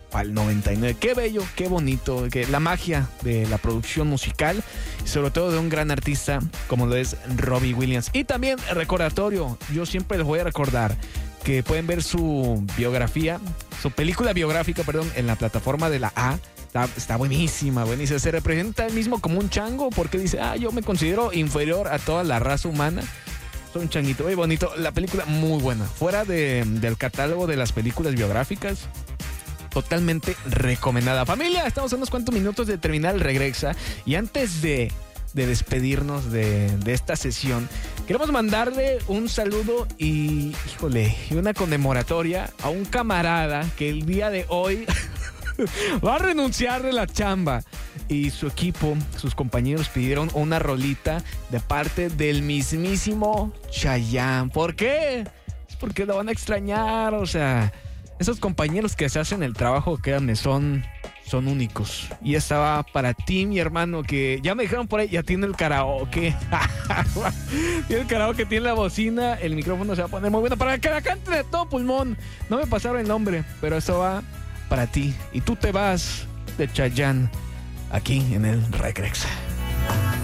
al 99. Qué bello, qué bonito, que la magia de la producción musical, y sobre todo de un gran artista como lo es Robbie Williams. Y también recordatorio, yo siempre les voy a recordar que pueden ver su biografía, su película biográfica, perdón, en la plataforma de la A. Está buenísima, buenísima. Se representa él mismo como un chango porque dice, yo me considero inferior a toda la raza humana. Soy un changuito, muy bonito. La película muy buena. Fuera del catálogo de las películas biográficas, totalmente recomendada. Familia, estamos a unos cuantos minutos de terminar el Regresa. Y antes de despedirnos de esta sesión, queremos mandarle un saludo y una conmemoratoria a un camarada que el día de hoy va a renunciar de la chamba. Y su equipo, sus compañeros pidieron una rolita de parte del mismísimo Chayanne. ¿Por qué? Es porque lo van a extrañar. O sea, esos compañeros que se hacen el trabajo, créanme, son únicos. Y esta va para ti, mi hermano, que ya me dijeron por ahí, ya tiene el karaoke. Tiene el karaoke, tiene la bocina, el micrófono se va a poner muy bueno para que la cante de todo pulmón. No me pasaron el nombre, pero eso va para ti. Y tú te vas de Chayanne aquí en el Regresa.